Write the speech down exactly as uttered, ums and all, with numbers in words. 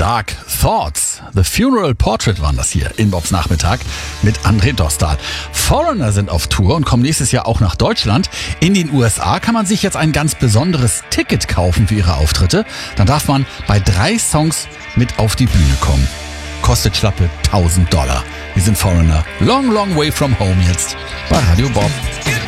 Dark Thoughts. The Funeral Portrait waren das hier in Bobs Nachmittag mit André Dostal. Foreigner sind auf Tour und kommen nächstes Jahr auch nach Deutschland. In den U S A kann man sich jetzt ein ganz besonderes Ticket kaufen für ihre Auftritte. Dann darf man bei drei Songs mit auf die Bühne kommen. Kostet schlappe tausend Dollar. Wir sind Foreigner. Long, long way from home jetzt bei Radio Bob.